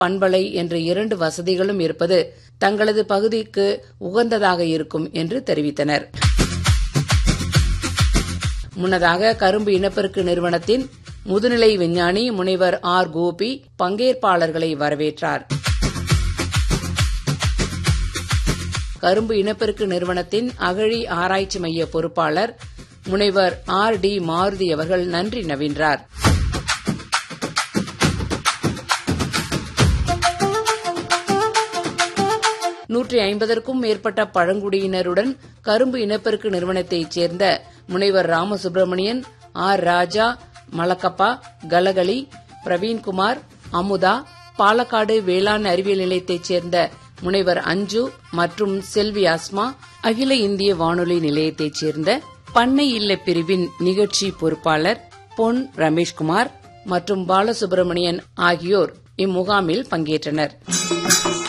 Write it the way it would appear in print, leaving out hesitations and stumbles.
பண்பலை என்ற 2 வசதிகளும் இருப்பது தங்களது பகுதிக்கு உகந்ததாக இருக்கும் என்று தெரிவித்தனர். முன்னதாக கரும்பு இனப்பெருக்கு நிறுவனத்தின் முதுநிலை விஞ்ஞானி முனைவர் ஆர். கோபி பங்கேற்பாளர்களை வரவேற்றார். கரும்பு இனப்பெருக்கு நிறுவனத்தின் அகழி ஆராய்ச்சி மைய பொறுப்பாளர் முனைவர் ஆர். டி. மாருதி அவர்கள் நன்றி நவின்றார். நூற்று மேற்பட்ட பழங்குடியினருடன் கரும்பு இனப்பெருக்கு நிறுவனத்தைச் சேர்ந்த முனைவர் ராமசுப்பிரமணியன், ஆர். ராஜா, மலக்கப்பா, கலகளி, பிரவீன்குமார், அமுதா, பாலக்காடு வேளாண் அறிவியல் நிலையத்தைச் சேர்ந்த முனைவர் அஞ்சு மற்றும் செல்வி அஸ்மா, அகில இந்திய வானொலி நிலையத்தைச் சேர்ந்த பண்ணை இல்ல பிரிவின் நிகழ்ச்சி பொறுப்பாளர் பொன் ரமேஷ்குமார் மற்றும் பாலசுப்பிரமணியன் ஆகியோர் இம்முகாமில் பங்கேற்றனர்.